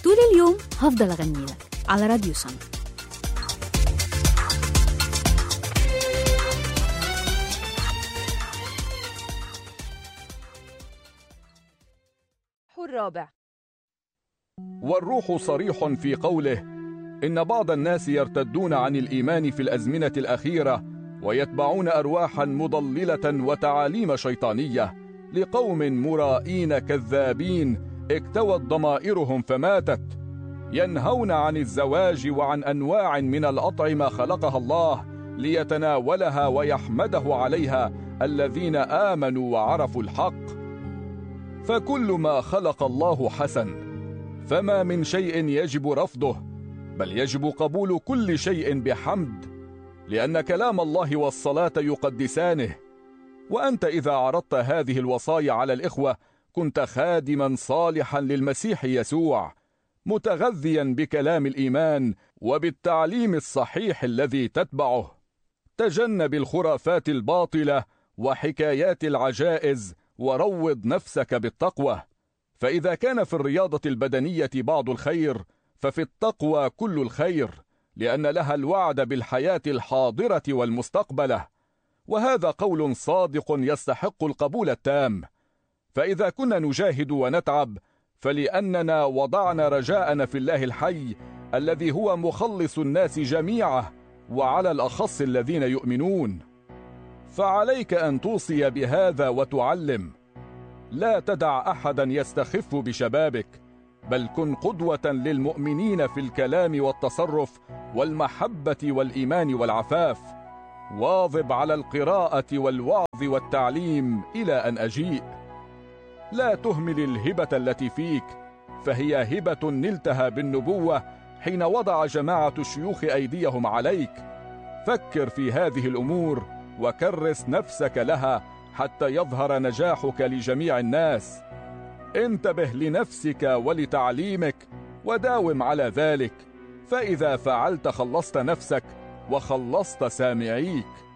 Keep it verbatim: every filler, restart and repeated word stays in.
طول اليوم هفضل أغني لك على راديو سما. الرابع. والروح صريح في قوله: إن بعض الناس يرتدون عن الإيمان في الأزمنة الأخيرة ويتبعون أرواحا مضللة وتعاليم شيطانية لقوم مرائين كذابين اكتوت ضمائرهم فماتت، ينهون عن الزواج وعن أنواع من الأطعمة خلقها الله ليتناولها ويحمده عليها الذين آمنوا وعرفوا الحق. فكل ما خلق الله حسن، فما من شيء يجب رفضه، بل يجب قبول كل شيء بحمد، لأن كلام الله والصلاة يقدسانه. وأنت إذا عرضت هذه الوصايا على الإخوة كنت خادما صالحا للمسيح يسوع، متغذيا بكلام الإيمان وبالتعليم الصحيح الذي تتبعه. تجنب الخرافات الباطلة وحكايات العجائز، وروض نفسك بالتقوى. فإذا كان في الرياضة البدنية بعض الخير، ففي التقوى كل الخير، لأن لها الوعد بالحياة الحاضرة والمستقبلة، وهذا قول صادق يستحق القبول التام. فإذا كنا نجاهد ونتعب فلأننا وضعنا رجاءنا في الله الحي الذي هو مخلص الناس جميعا، وعلى الأخص الذين يؤمنون. فعليك أن توصي بهذا وتعلم: لا تدع أحدا يستخف بشبابك، بل كن قدوة للمؤمنين في الكلام والتصرف والمحبة والإيمان والعفاف. واظب على القراءة والوعظ والتعليم إلى أن أجيء. لا تهمل الهبة التي فيك، فهي هبة نلتها بالنبوة حين وضع جماعة الشيوخ أيديهم عليك. فكر في هذه الأمور وكرس نفسك لها حتى يظهر نجاحك لجميع الناس. انتبه لنفسك ولتعليمك وداوم على ذلك، فإذا فعلت خلصت نفسك وخلصت سامعيك.